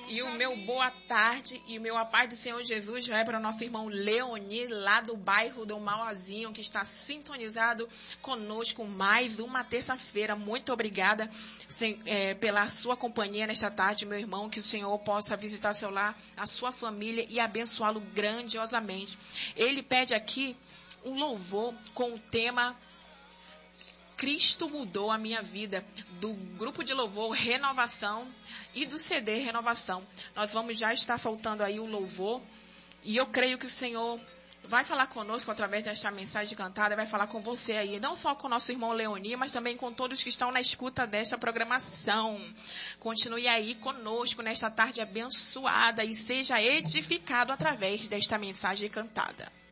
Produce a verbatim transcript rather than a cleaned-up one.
E o meu boa tarde e o meu a paz do Senhor Jesus vai para o nosso irmão Leoni, lá do bairro do Mauazinho, que está sintonizado conosco mais uma terça-feira. Muito obrigada é, pela sua companhia nesta tarde, meu irmão. Que o Senhor possa visitar seu lar, a sua família e abençoá-lo grandiosamente. Ele pede aqui um louvor com o tema Cristo Mudou a Minha Vida, do grupo de louvor Renovação e do C D Renovação. Nós vamos já estar soltando aí o louvor e eu creio que o Senhor vai falar conosco através desta mensagem cantada, vai falar com você aí, não só com o nosso irmão Leoni, mas também com todos que estão na escuta desta programação. Continue aí conosco nesta tarde abençoada e seja edificado através desta mensagem cantada.